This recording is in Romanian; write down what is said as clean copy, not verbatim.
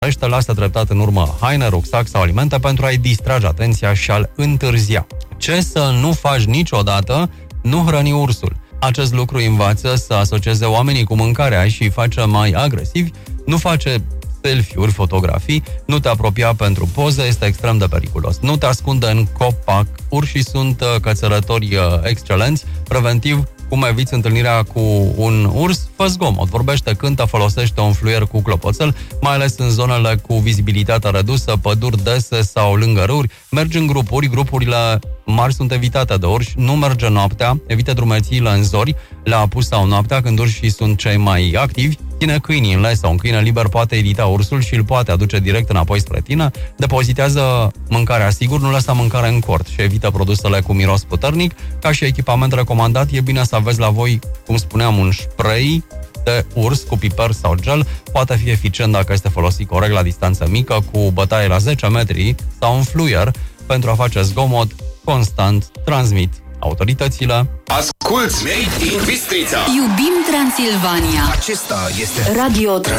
te lasă treptat în urmă haine, rucsac sau alimente pentru a-i distrage atenția și a-l întârzia. Ce să nu faci niciodată? Nu hrăni ursul. Acest lucru învață să asocieze oamenii cu mâncarea și îi face mai agresivi, nu face selfie-uri, fotografii, nu te apropia pentru poze, este extrem de periculos. Nu te ascunde în copac, urșii sunt cățărători excelenți, preventiv, cum eviți întâlnirea cu un urs, fă zgomot, vorbește, cântă, folosește un fluier cu clopoțel, mai ales în zonele cu vizibilitatea redusă, păduri dese sau lângă râuri, mergi în grupuri, grupurile mari sunt evitate de urși, nu merge noaptea, evite drumețiile în zori, la apus sau noaptea, când urșii sunt cei mai activi, ține câinii în les sau un câine liber poate irita ursul și îl poate aduce direct înapoi spre tine, depozitează mâncarea sigur, nu lăsa mâncare în cort și evită produsele cu miros puternic. Ca și echipament recomandat, e bine să aveți la voi, cum spuneam, un spray de urs cu piper sau gel, poate fi eficient dacă este folosit corect la distanță mică, cu bătaie la 10 metri sau un fluier pentru a face zgomot constant, transmit autoritățile. Asculți Made in Bistrița. Iubim Transilvania. Acesta este Radio